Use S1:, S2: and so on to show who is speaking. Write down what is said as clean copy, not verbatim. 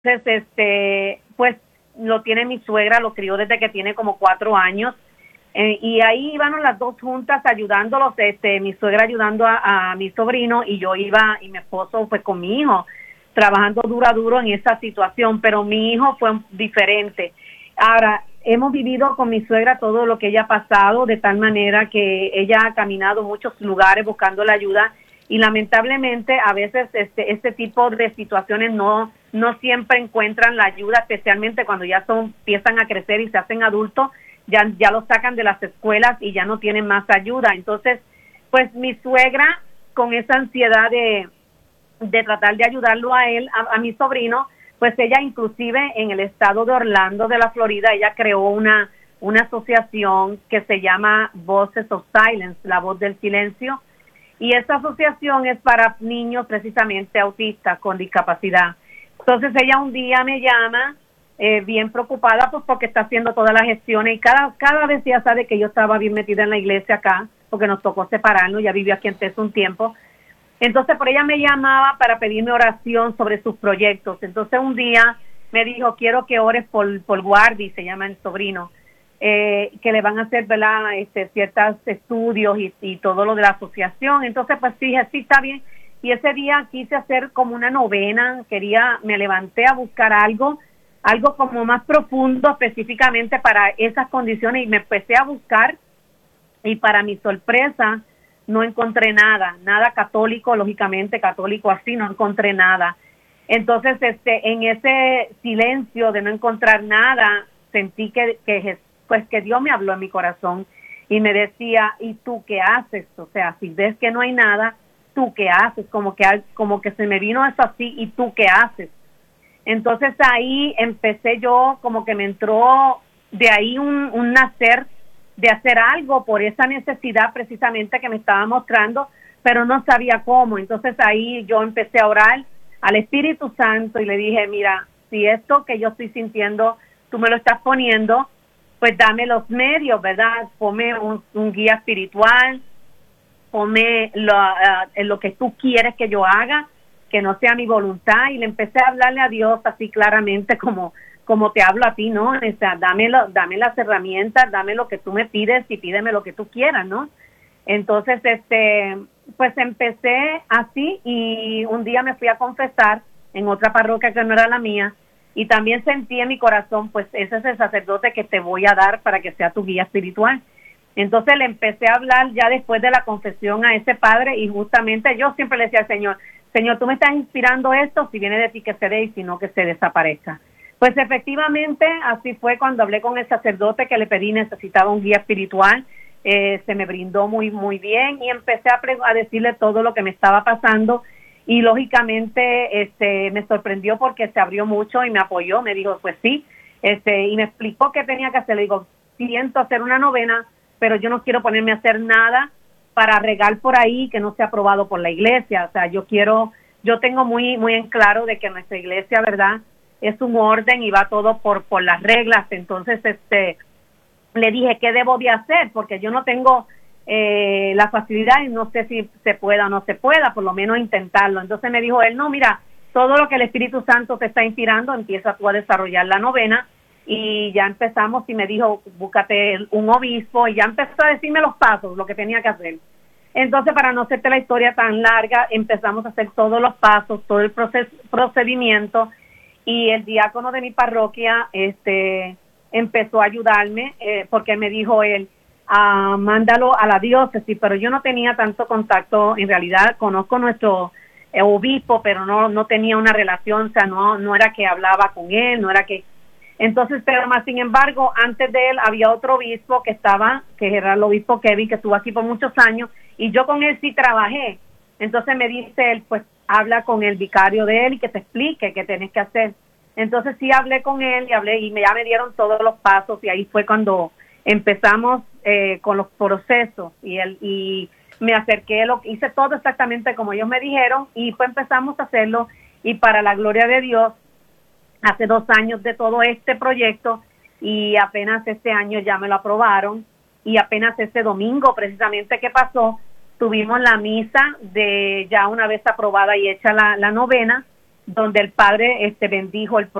S1: Entonces, pues lo tiene mi suegra, lo crió desde que tiene como 4 años. Y ahí íbamos las dos juntas ayudándolos, mi suegra ayudando a mi sobrino y yo iba y mi esposo pues con mi hijo, trabajando duro en esa situación, pero mi hijo fue diferente. Ahora, hemos vivido con mi suegra todo lo que ella ha pasado, de tal manera que ella ha caminado muchos lugares buscando la ayuda y lamentablemente a veces este tipo de situaciones no siempre encuentran la ayuda, especialmente cuando ya empiezan a crecer y se hacen adultos. Ya los sacan de las escuelas y ya no tienen más ayuda. Entonces, pues mi suegra, con esa ansiedad de tratar de ayudarlo a él, a mi sobrino, pues ella inclusive en el estado de Orlando, de la Florida, ella creó una asociación que se llama Voices of Silence, la voz del silencio, y esta asociación es para niños precisamente autistas con discapacidad. Entonces ella un día me llama, bien preocupada, pues porque está haciendo todas las gestiones y cada vez ya sabe que yo estaba bien metida en la iglesia acá, porque nos tocó separarnos, ya vivió aquí en Texas un tiempo. Entonces por ella me llamaba para pedirme oración sobre sus proyectos. Entonces un día me dijo, quiero que ores por Guardi, se llama el sobrino, que le van a hacer, ¿verdad?, ciertos estudios y todo lo de la asociación. Entonces pues dije, sí, está bien. Y ese día quise hacer como una novena, me levanté a buscar algo como más profundo específicamente para esas condiciones y me empecé a buscar y para mi sorpresa no encontré nada católico, lógicamente católico así, no encontré nada. Entonces en ese silencio de no encontrar nada sentí que Dios me habló en mi corazón y me decía, ¿y tú qué haces? O sea, si ves que no hay nada, ¿tú qué haces? Como que se me vino eso así, ¿y tú qué haces? Entonces ahí empecé yo, como que me entró de ahí un nacer de hacer algo por esa necesidad precisamente que me estaba mostrando, pero no sabía cómo. Entonces ahí yo empecé a orar al Espíritu Santo y le dije, mira, si esto que yo estoy sintiendo, tú me lo estás poniendo, pues dame los medios, ¿verdad? Ponme un guía espiritual, ponme lo que tú quieres que yo haga, que no sea mi voluntad. Y le empecé a hablarle a Dios así claramente como te hablo a ti, ¿no? O sea, dame las herramientas, dame lo que tú me pides y pídeme lo que tú quieras, ¿no? Entonces, pues empecé así y un día me fui a confesar en otra parroquia que no era la mía y también sentí en mi corazón, pues ese es el sacerdote que te voy a dar para que sea tu guía espiritual. Entonces le empecé a hablar ya después de la confesión a ese padre y justamente yo siempre le decía al Señor, tú me estás inspirando esto, si viene de ti que se dé y si no que se desaparezca. Pues efectivamente así fue cuando hablé con el sacerdote que le pedí, necesitaba un guía espiritual, se me brindó muy muy bien y empecé a decirle todo lo que me estaba pasando y lógicamente me sorprendió porque se abrió mucho y me apoyó, me dijo pues sí, y me explicó qué tenía que hacer. Le digo, siento hacer una novena, pero yo no quiero ponerme a hacer nada para regar por ahí que no sea aprobado por la iglesia. O sea, yo tengo muy muy en claro de que nuestra iglesia, ¿verdad?, es un orden y va todo por las reglas. Entonces le dije qué debo de hacer porque yo no tengo la facilidad y no sé si se pueda o no se pueda, por lo menos intentarlo. Entonces me dijo él, no, mira, todo lo que el Espíritu Santo te está inspirando, empieza tú a desarrollar la novena. Y ya empezamos y me dijo, búscate un obispo, y ya empezó a decirme los pasos, lo que tenía que hacer. Entonces, para no hacerte la historia tan larga, empezamos a hacer todos los pasos, todo el procedimiento, y el diácono de mi parroquia empezó a ayudarme, porque me dijo él, mándalo a la diócesis, pero yo no tenía tanto contacto. En realidad conozco nuestro obispo, pero no tenía una relación, o sea, no era que hablaba con él, no era que... Entonces, pero más sin embargo, antes de él había otro obispo que era el obispo Kevin, que estuvo aquí por muchos años, y yo con él sí trabajé. Entonces me dice él, pues habla con el vicario de él y que te explique qué tenés que hacer. Entonces sí hablé con él y ya me dieron todos los pasos y ahí fue cuando empezamos con los procesos y me acerqué, hice todo exactamente como ellos me dijeron y pues empezamos a hacerlo y para la gloria de Dios, hace 2 años de todo este proyecto y apenas este año ya me lo aprobaron y apenas este domingo precisamente que pasó, tuvimos la misa de ya una vez aprobada y hecha la novena, donde el padre bendijo el